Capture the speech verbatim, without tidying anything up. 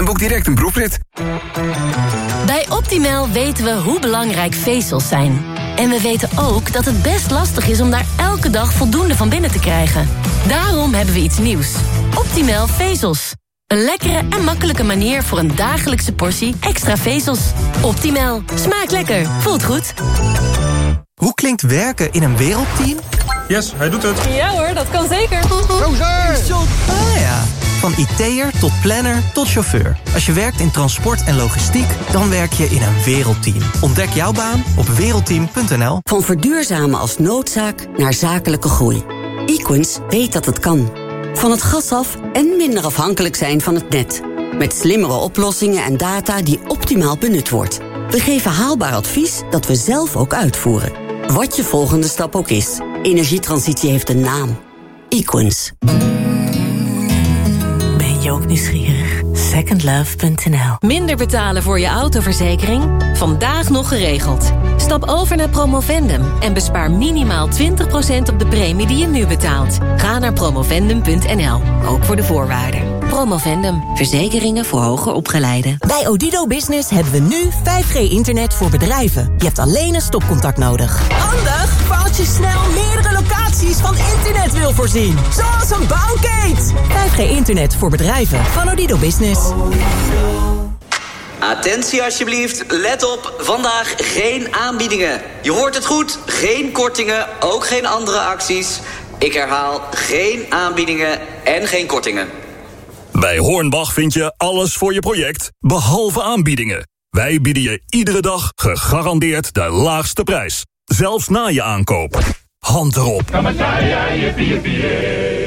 boek direct een proefrit. Bij Optimal weten we hoe belangrijk vezels zijn. En we weten ook dat het best lastig is om daar elke dag voldoende van binnen te krijgen. Daarom hebben we iets nieuws. Optimal vezels. Een lekkere en makkelijke manier voor een dagelijkse portie extra vezels. Optimal. Smaakt lekker. Voelt goed. Hoe klinkt werken in een wereldteam? Yes, hij doet het. Ja hoor, dat kan zeker. Ah ja. Van I T'er tot planner tot chauffeur. Als je werkt in transport en logistiek, dan werk je in een wereldteam. Ontdek jouw baan op wereldteam punt n l. Van verduurzamen als noodzaak naar zakelijke groei. Equens weet dat het kan. Van het gas af en minder afhankelijk zijn van het net. Met slimmere oplossingen en data die optimaal benut wordt. We geven haalbaar advies dat we zelf ook uitvoeren. Wat je volgende stap ook is. Energietransitie heeft een naam. Equens. Ben je ook nieuwsgierig? second love punt n l. Minder betalen voor je autoverzekering? Vandaag nog geregeld. Stap over naar Promovendum en bespaar minimaal twintig procent op de premie die je nu betaalt. Ga naar promovendum punt n l, ook voor de voorwaarden. Promovendum, verzekeringen voor hoger opgeleiden. Bij Odido Business hebben we nu vijf G-internet voor bedrijven. Je hebt alleen een stopcontact nodig. Handig voor als je snel meerdere locaties van internet wil voorzien. Zoals een bouwkeet. vijf G-internet voor bedrijven van Odido Business. Attentie alsjeblieft, let op, vandaag geen aanbiedingen. Je hoort het goed, geen kortingen, ook geen andere acties. Ik herhaal, geen aanbiedingen en geen kortingen. Bij Hornbach vind je alles voor je project, behalve aanbiedingen. Wij bieden je iedere dag gegarandeerd de laagste prijs. Zelfs na je aankoop. Hand erop.